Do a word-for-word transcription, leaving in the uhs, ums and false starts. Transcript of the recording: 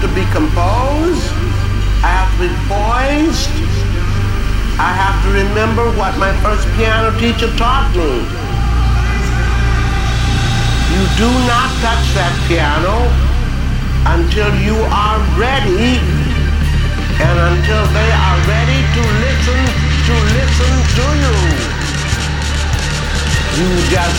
be composed. I have to be poised. I have to remember what my first piano teacher taught me. You do not touch that piano until you are ready and until they are ready to listen, to listen to you. You just